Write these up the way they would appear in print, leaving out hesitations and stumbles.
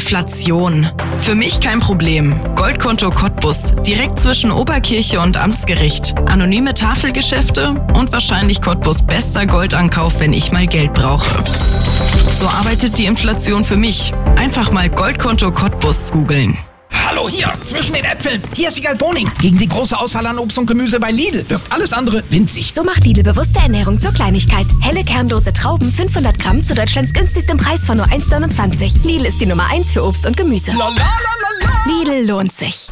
Inflation. Für mich kein Problem. Goldkonto Cottbus, direkt zwischen Oberkirche und Amtsgericht. Anonyme Tafelgeschäfte und wahrscheinlich Cottbus bester Goldankauf, wenn ich mal Geld brauche. So arbeitet die Inflation für mich. Einfach mal Goldkonto Cottbus googeln. Hallo, hier, zwischen den Äpfeln. Hier ist Wiegald Boning. Gegen die große Auswahl an Obst und Gemüse bei Lidl wirkt alles andere winzig. So macht Lidl bewusste Ernährung zur Kleinigkeit. Helle kernlose Trauben, 500 Gramm zu Deutschlands günstigstem Preis von nur 1,29. Lidl ist die Nummer 1 für Obst und Gemüse. Lidl lohnt sich.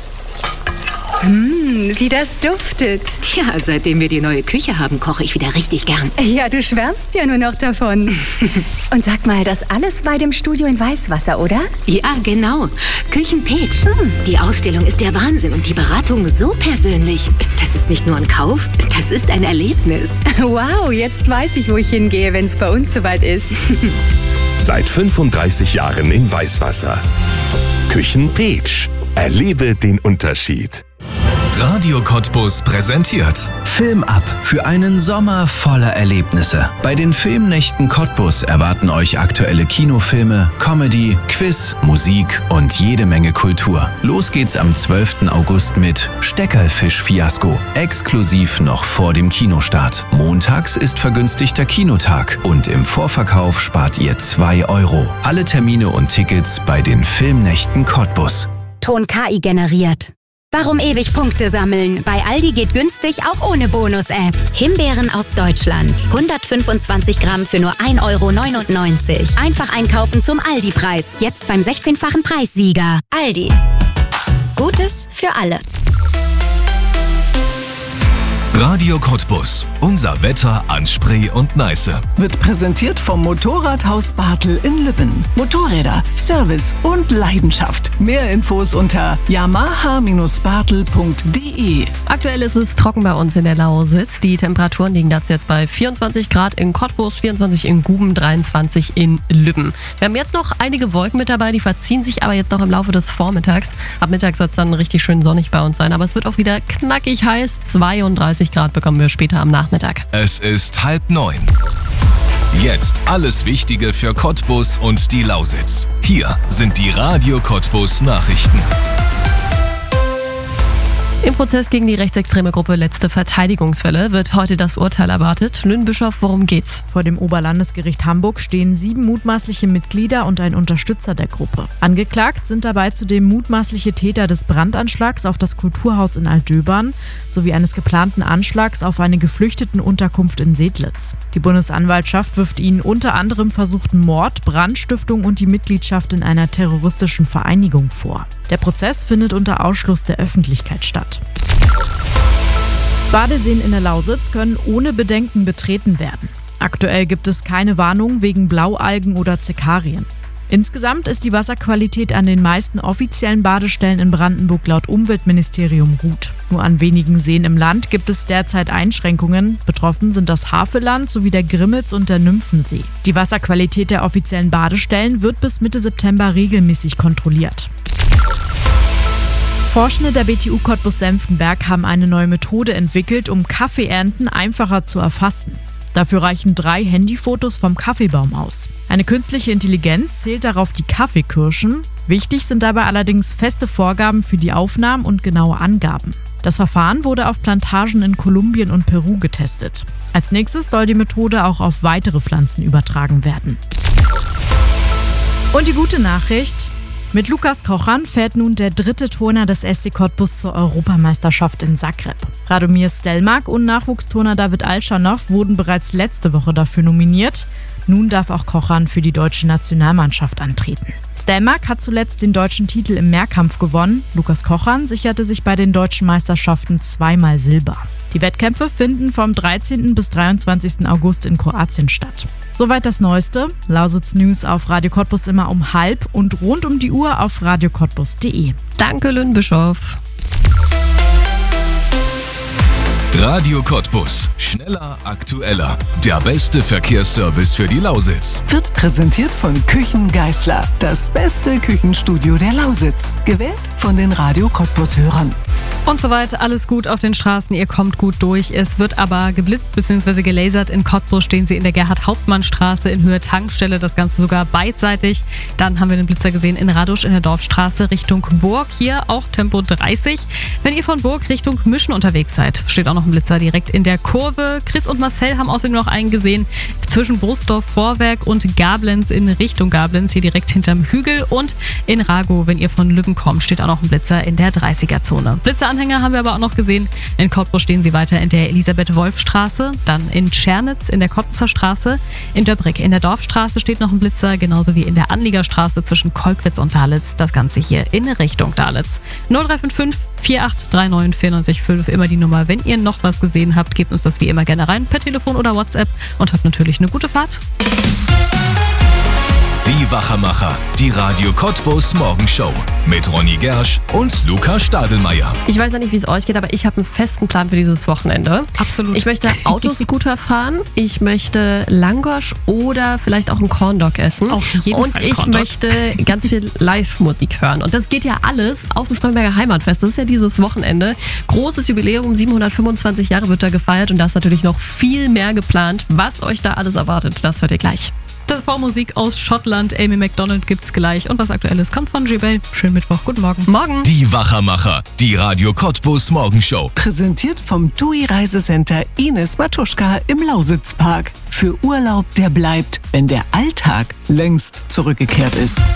Wie das duftet. Tja, seitdem wir die neue Küche haben, koche ich wieder richtig gern. Ja, du schwärmst ja nur noch davon. Und sag mal, das alles bei dem Studio in Weißwasser, oder? Ja, genau. Küchen-Peach. Die Ausstellung ist der Wahnsinn und die Beratung so persönlich. Das ist nicht nur ein Kauf, das ist ein Erlebnis. Wow, jetzt weiß ich, wo ich hingehe, wenn es bei uns soweit ist. Seit 35 Jahren in Weißwasser. Küchen-Peach. Erlebe den Unterschied. Radio Cottbus präsentiert Film ab für einen Sommer voller Erlebnisse. Bei den Filmnächten Cottbus erwarten euch aktuelle Kinofilme, Comedy, Quiz, Musik und jede Menge Kultur. Los geht's am 12. August mit Steckerfisch-Fiasko. Exklusiv noch vor dem Kinostart. Montags ist vergünstigter Kinotag und im Vorverkauf spart ihr 2 €. Alle Termine und Tickets bei den Filmnächten Cottbus. Ton KI generiert. Warum ewig Punkte sammeln? Bei Aldi geht günstig auch ohne Bonus-App. Himbeeren aus Deutschland. 125 Gramm für nur 1,99 €. Einfach einkaufen zum Aldi-Preis. Jetzt beim 16-fachen Preissieger. Aldi. Gutes für alle. Radio Cottbus. Unser Wetter an Spree und Neiße. Wird präsentiert vom Motorradhaus Bartel in Lübben. Motorräder, Service und Leidenschaft. Mehr Infos unter yamaha-bartel.de. Aktuell ist es trocken bei uns in der Lausitz. Die Temperaturen liegen dazu jetzt bei 24 Grad in Cottbus, 24 in Guben, 23 in Lübben. Wir haben jetzt noch einige Wolken mit dabei, die verziehen sich aber jetzt noch im Laufe des Vormittags. Ab Mittag soll es dann richtig schön sonnig bei uns sein, aber es wird auch wieder knackig heiß. 32 Grad bekommen wir später am Nachmittag. Es ist 8:30. Jetzt alles Wichtige für Cottbus und die Lausitz. Hier sind die Radio Cottbus Nachrichten. Im Prozess gegen die rechtsextreme Gruppe Letzte Verteidigungswelle wird heute das Urteil erwartet. Lynn Bischof, worum geht's? Vor dem Oberlandesgericht Hamburg stehen 7 mutmaßliche Mitglieder und ein Unterstützer der Gruppe. Angeklagt sind dabei zudem mutmaßliche Täter des Brandanschlags auf das Kulturhaus in Altdöbern sowie eines geplanten Anschlags auf eine Geflüchtetenunterkunft in Sedlitz. Die Bundesanwaltschaft wirft ihnen unter anderem versuchten Mord, Brandstiftung und die Mitgliedschaft in einer terroristischen Vereinigung vor. Der Prozess findet unter Ausschluss der Öffentlichkeit statt. Badeseen in der Lausitz können ohne Bedenken betreten werden. Aktuell gibt es keine Warnung wegen Blaualgen oder Zekarien. Insgesamt ist die Wasserqualität an den meisten offiziellen Badestellen in Brandenburg laut Umweltministerium gut. Nur an wenigen Seen im Land gibt es derzeit Einschränkungen. Betroffen sind das Havelland sowie der Grimmitz und der Nymphensee. Die Wasserqualität der offiziellen Badestellen wird bis Mitte September regelmäßig kontrolliert. Forschende der BTU Cottbus-Senftenberg haben eine neue Methode entwickelt, um Kaffeeernten einfacher zu erfassen. Dafür reichen 3 Handyfotos vom Kaffeebaum aus. Eine künstliche Intelligenz zählt darauf die Kaffeekirschen. Wichtig sind dabei allerdings feste Vorgaben für die Aufnahmen und genaue Angaben. Das Verfahren wurde auf Plantagen in Kolumbien und Peru getestet. Als nächstes soll die Methode auch auf weitere Pflanzen übertragen werden. Und die gute Nachricht: Mit Lukas Kochan fährt nun der 3. Turner des SC Cottbus zur Europameisterschaft in Zagreb. Radomir Stelmach und Nachwuchsturner David Alschanow wurden bereits letzte Woche dafür nominiert. Nun darf auch Kochan für die deutsche Nationalmannschaft antreten. Stelmach hat zuletzt den deutschen Titel im Mehrkampf gewonnen. Lukas Kochan sicherte sich bei den deutschen Meisterschaften 2-mal Silber. Die Wettkämpfe finden vom 13. bis 23. August in Kroatien statt. Soweit das Neueste. Lausitz News auf Radio Cottbus immer um 12:30 und rund um die Uhr auf radiocottbus.de. Danke, Lynn Bischof. Radio Cottbus. Schneller, aktueller. Der beste Verkehrsservice für die Lausitz. Wird präsentiert von Küchen Geisler. Das beste Küchenstudio der Lausitz. Gewählt von den Radio Cottbus-Hörern. Und soweit alles gut auf den Straßen, ihr kommt gut durch. Es wird aber geblitzt bzw. gelasert. In Cottbus stehen sie in der Gerhard-Hauptmann-Straße in Höhe Tankstelle, das Ganze sogar beidseitig. Dann haben wir den Blitzer gesehen in Radusch in der Dorfstraße Richtung Burg. Hier auch Tempo 30. Wenn ihr von Burg Richtung Mischen unterwegs seid, steht auch noch ein Blitzer direkt in der Kurve. Chris und Marcel haben außerdem noch einen gesehen zwischen Brosdorf Vorwerk und Gablenz in Richtung Gablenz, hier direkt hinterm Hügel. Und in Ragow, wenn ihr von Lübben kommt, steht auch noch ein Blitzer in der 30er-Zone. Blitzeranhänger haben wir aber auch noch gesehen. In Cottbus stehen sie weiter in der Elisabeth-Wolf-Straße, dann in Tschernitz in der Cottbuser Straße, in Döbrick in der Dorfstraße steht noch ein Blitzer, genauso wie in der Anliegerstraße zwischen Kolkwitz und Dalitz. Das Ganze hier in Richtung Dalitz. 0355 4839 94 immer die Nummer. Wenn ihr noch was gesehen habt, gebt uns das wie immer gerne rein, per Telefon oder WhatsApp, und habt natürlich eine gute Fahrt. Die Wachermacher, die Radio Cottbus Morgenshow mit Ronny Gersch und Luca Stadelmeier. Ich weiß ja nicht, wie es euch geht, aber ich habe einen festen Plan für dieses Wochenende. Absolut. Ich möchte Autoscooter fahren, ich möchte Langosch oder vielleicht auch einen Corndog essen. Auf jeden und Fall ich Corndog. möchte ganz viel Live-Musik hören. Und das geht ja alles auf dem Spremberger Heimatfest. Das ist ja dieses Wochenende. Großes Jubiläum, 725 Jahre wird da gefeiert und da ist natürlich noch viel mehr geplant. Was euch da alles erwartet, das hört ihr gleich. Das war Musik aus Schottland. Amy MacDonald gibt's gleich. Und was Aktuelles kommt von J-Bell. Schönen Mittwoch. Guten Morgen. Morgen. Die Wachermacher, die Radio Cottbus Morgenshow. Präsentiert vom TUI Reisecenter Ines Matuschka im Lausitzpark. Für Urlaub, der bleibt, wenn der Alltag längst zurückgekehrt ist.